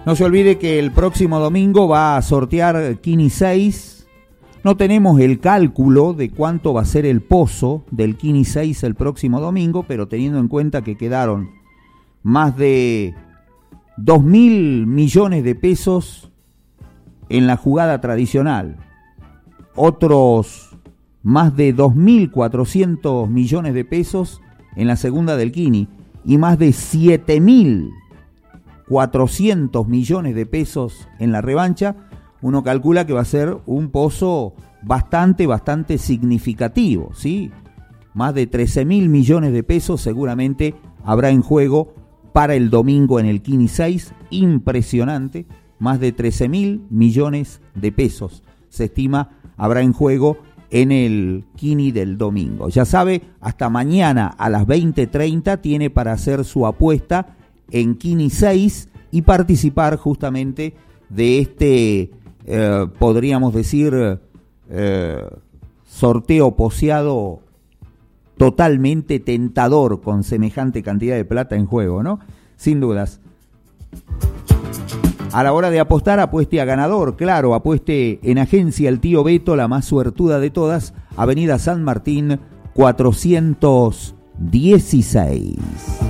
No se olvide que el próximo domingo va a sortear Kini 6. No tenemos el cálculo de cuánto va a ser el pozo del Kini 6 el próximo domingo, pero teniendo en cuenta que quedaron más de 2.000 millones de pesos en la jugada tradicional, otros más de 2.400 millones de pesos en la segunda del Kini y más de 7.400 millones de pesos en la revancha, uno calcula que va a ser un pozo bastante significativo, ¿sí? Más de 13.000 millones de pesos seguramente habrá en juego para el domingo en el Kini 6, impresionante, más de 13.000 millones de pesos se estima habrá en juego en el Kini del domingo. Ya sabe, hasta mañana a las 20:30 tiene para hacer su apuesta en Kini 6 y participar justamente de este, podríamos decir, sorteo poseado totalmente tentador con semejante cantidad de plata en juego, ¿no? Sin dudas. A la hora de apostar, apueste a ganador, claro, apueste en Agencia El Tío Beto, la más suertuda de todas, Avenida San Martín 416.